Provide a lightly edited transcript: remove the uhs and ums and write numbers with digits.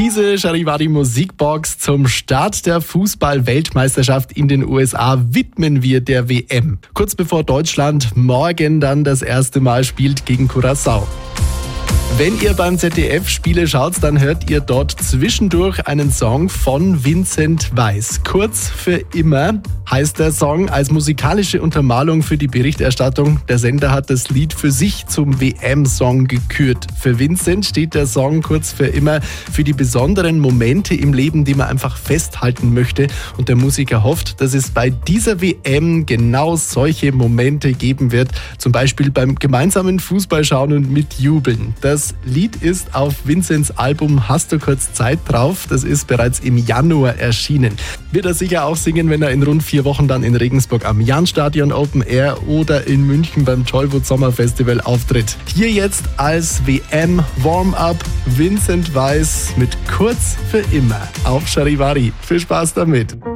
Diese Charivari Musikbox zum Start der Fußball-Weltmeisterschaft in den USA widmen wir der WM. Kurz bevor Deutschland morgen dann das erste Mal spielt gegen Curaçao. Wenn ihr beim ZDF Spiele schaut, dann hört ihr dort zwischendurch einen Song von Vincent Weiss. Kurz für immer heißt der Song als musikalische Untermalung für die Berichterstattung. Der Sender hat das Lied für sich zum WM-Song gekürt. Für Vincent steht der Song kurz für immer für die besonderen Momente im Leben, die man einfach festhalten möchte. Und der Musiker hofft, dass es bei dieser WM genau solche Momente geben wird. Zum Beispiel beim gemeinsamen Fußballschauen und mitjubeln. Das Lied ist auf Vincents Album Hast du kurz Zeit drauf? Das ist bereits im Januar erschienen. Wird er sicher auch singen, wenn er in rund 4 Wochen dann in Regensburg am Jahnstadion Open Air oder in München beim Tollwood Sommerfestival auftritt. Hier jetzt als WM Warm-Up Vincent Weiss mit Kurz für immer auf Charivari. Viel Spaß damit!